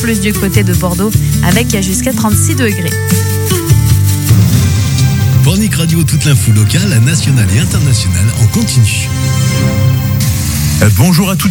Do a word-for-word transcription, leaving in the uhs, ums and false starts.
plus du côté de Bordeaux avec jusqu'à trente-six degrés. Pornic Radio, toute l'info locale, nationale et internationale en continu. Bonjour à tous.